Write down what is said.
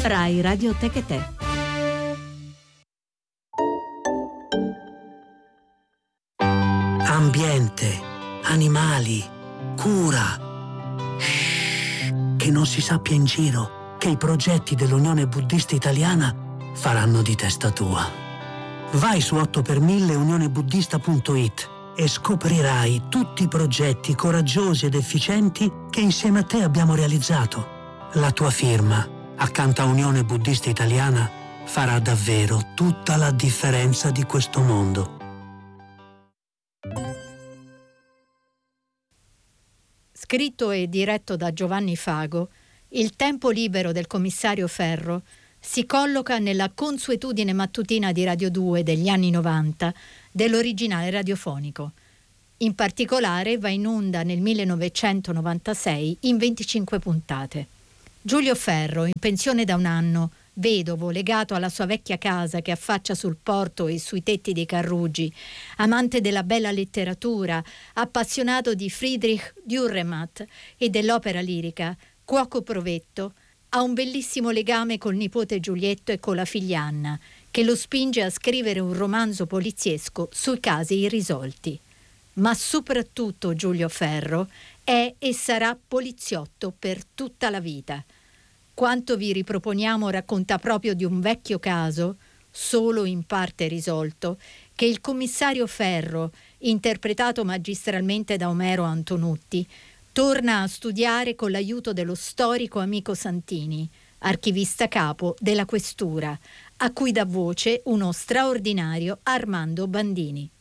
Rai Radio Techetè. Ambiente, animali, cura. Che non si sappia in giro che i progetti dell'Unione Buddista Italiana faranno di testa tua. Vai su 8x1000 unionebuddista.it e scoprirai tutti i progetti coraggiosi ed efficienti che insieme a te abbiamo realizzato. La tua firma, accanto a Unione Buddista Italiana, farà davvero tutta la differenza di questo mondo. Scritto e diretto da Giovanni Fago, il tempo libero del commissario Ferro si colloca nella consuetudine mattutina di Radio 2 degli anni 90 dell'originale radiofonico. In particolare va in onda nel 1996 in 25 puntate. Giulio Ferro, in pensione da un anno, vedovo, legato alla sua vecchia casa che affaccia sul porto e sui tetti dei Carrugi, amante della bella letteratura, appassionato di Friedrich Dürrenmatt e dell'opera lirica, cuoco provetto, ha un bellissimo legame col nipote Giulietto e con la figlia Anna, che lo spinge a scrivere un romanzo poliziesco sui casi irrisolti. Ma soprattutto Giulio Ferro è e sarà poliziotto per tutta la vita. Quanto vi riproponiamo racconta proprio di un vecchio caso, solo in parte risolto, che il commissario Ferro, interpretato magistralmente da Omero Antonutti, torna a studiare con l'aiuto dello storico amico Santini, archivista capo della questura, a cui dà voce uno straordinario Armando Bandini.